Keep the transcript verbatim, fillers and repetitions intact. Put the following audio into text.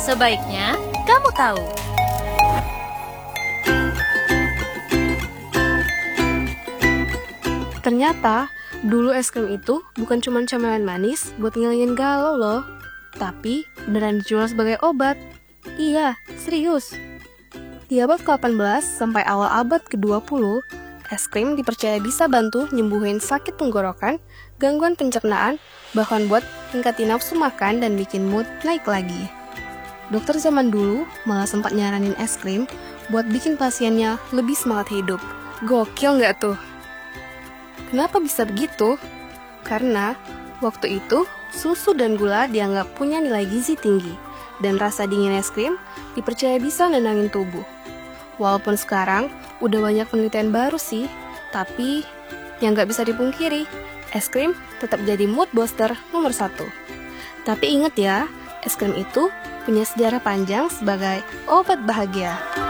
Sebaiknya kamu tahu. Ternyata, dulu es krim itu bukan cuma camilan manis buat ngilangin galau loh, tapi beneran dijual sebagai obat. Iya, serius. Di abad ke delapan belas sampai awal abad ke dua puluh, es krim dipercaya bisa bantu nyembuhin sakit tenggorokan, gangguan pencernaan, bahkan buat tingkatin nafsu makan dan bikin mood naik lagi. Dokter zaman dulu malah sempat nyaranin es krim buat bikin pasiennya lebih semangat hidup. Gokil nggak tuh? Kenapa bisa begitu? Karena waktu itu susu dan gula dianggap punya nilai gizi tinggi, dan rasa dingin es krim dipercaya bisa nenangin tubuh. Walaupun sekarang udah banyak penelitian baru sih, tapi yang nggak bisa dipungkiri, es krim tetap jadi mood booster nomor satu. Tapi ingat ya, es krim itu punya sejarah panjang sebagai obat bahagia.